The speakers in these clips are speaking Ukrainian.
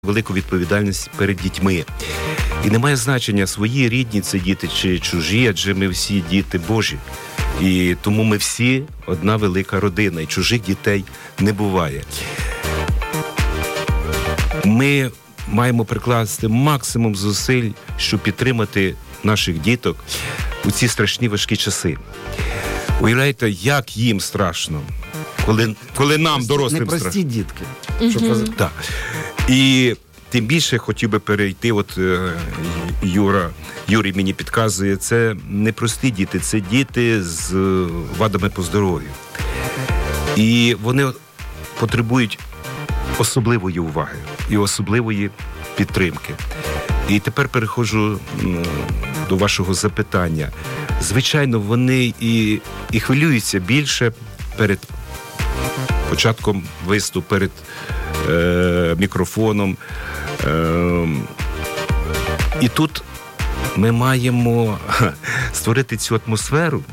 велику відповідальність перед дітьми. І немає значення, свої рідні це діти чи чужі, адже ми всі діти Божі. І тому ми всі одна велика родина, і чужих дітей не буває. Ми маємо прикласти максимум зусиль, щоб підтримати наших діток у ці страшні важкі часи. Уявляєте, як їм страшно, коли нам, дорослим, страшно. Непрості дітки. Так. І тим більше хотів би перейти, Юрій мені підказує, це не прості діти, це діти з вадами по здоров'ю. І вони потребують особливої уваги і особливої підтримки. І тепер переходжу до вашого запитання. Звичайно, вони і хвилюються більше перед початком виступу, перед мікрофоном. І тут ми маємо створити цю атмосферу,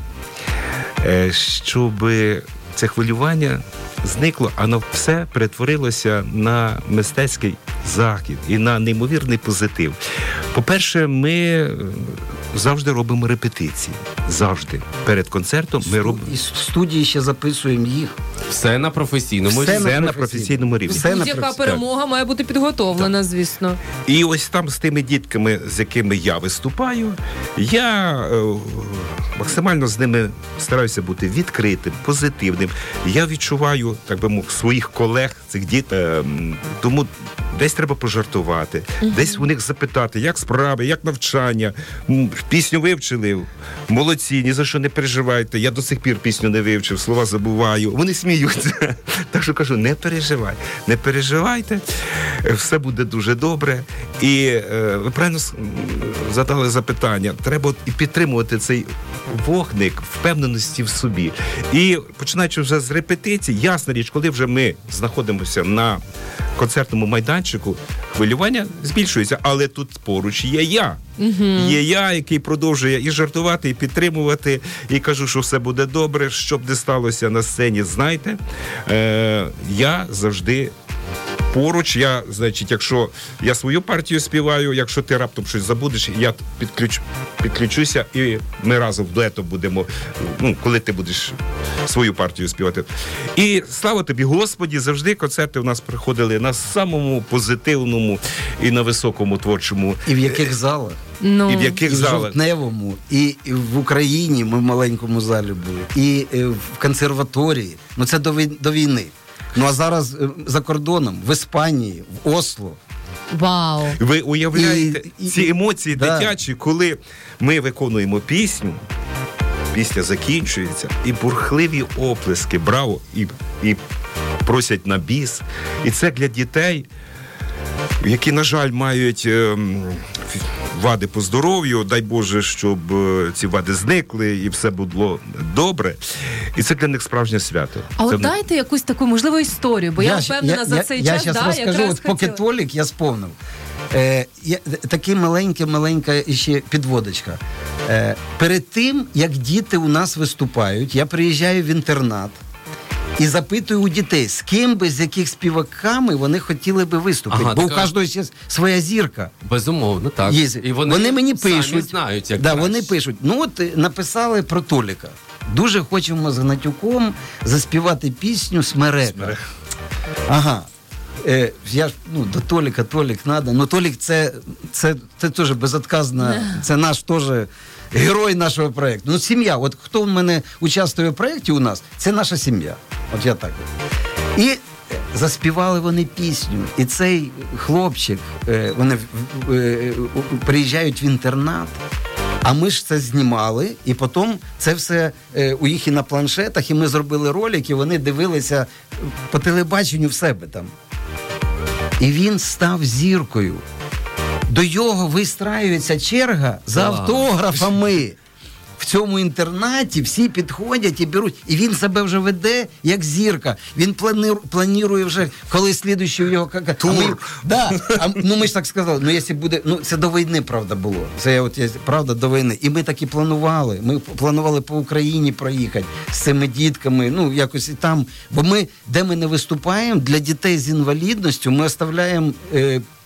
щоб це хвилювання зникло, а на все перетворилося на мистецький захід і на неймовірний позитив. По-перше, ми завжди робимо репетиції. Завжди. Перед концертом ми робимо... І в студії ще записуємо їх. Все на професійному рівні. Все на професійному рівні. Будь-яка перемога має бути підготовлена, звісно. І ось там з тими дітками, з якими я виступаю, я максимально з ними стараюся бути відкритим, позитивним. Я відчуваю, так би мовити, своїх колег, цих дітей. Тому десь треба пожартувати, десь у них запитати, як справи, як навчання. Пісню вивчили? Молодці, ні за що не переживайте. Я до сих пір пісню не вивчив, слова забуваю. Вони сміються. Так що кажу, не переживайте, все буде дуже добре. І ви правильно задали запитання, треба і підтримувати цей вогник впевненості в собі. І починаючи вже з репетицій, ясна річ, коли вже ми знаходимося на концертному майданчику, хвилювання збільшується, але тут поруч є я. Є я, який продовжує і жартувати, і підтримувати, і кажу, що все буде добре, що б не сталося на сцені, знайте, я завжди поруч. Я, значить, якщо я свою партію співаю, якщо ти раптом щось забудеш, я підключуся, і ми разом дуетом будемо, коли ти будеш свою партію співати. І слава тобі, Господі, завжди концерти у нас проходили на самому позитивному і на високому творчому. І в яких залах? І в яких залах? В Жовтневому, і в Україні, ми в маленькому залі були, і в консерваторії. Це до війни. А зараз за кордоном, в Іспанії, в Осло. Вау! Ви уявляєте ці емоції дитячі, коли ми виконуємо пісню, пісня закінчується, і бурхливі оплески, браво, і просять на біс. І це для дітей, які, на жаль, мають вади по здоров'ю, дай Боже, щоб ці вади зникли і все було добре. І це для них справжнє свято. А от дайте якусь таку, можливо, історію, бо я впевнена за цей час. Я зараз розкажу, поки Толік, я сповнив. Таке маленька ще підводочка. Перед тим, як діти у нас виступають, я приїжджаю в інтернат і запитую у дітей, з ким би, з яких співаками вони хотіли би виступити. Бо у кожного ще своя зірка. Безумовно, так. І вони мені пишуть. Самі знають, як вони пишуть. Написали про Толіка. Дуже хочемо з Гнатюком заспівати пісню «Смерека». Ага. До Толіка, Толік надо. Толік це теж безотказно, це наш теж герой нашого проєкту. Сім'я. От хто в мене участвує в проєкті у нас, це наша сім'я. От я так. І заспівали вони пісню. І цей хлопчик, вони приїжджають в інтернат, а ми ж це знімали, і потім це все у їх і на планшетах, і ми зробили ролик, і вони дивилися по телебаченню в себе там. І він став зіркою. До його вистраюється черга за автографами. В цьому інтернаті всі підходять і беруть. І він себе вже веде як зірка. Він планує вже, коли слідуючий його... Тур. Ми ж так сказали. Якщо буде... це до війни, правда, було. Це правда, до війни. І ми так і планували. Ми планували по Україні проїхати з цими дітками. Якось і там. Бо ми, де ми не виступаємо, для дітей з інвалідністю ми оставляємо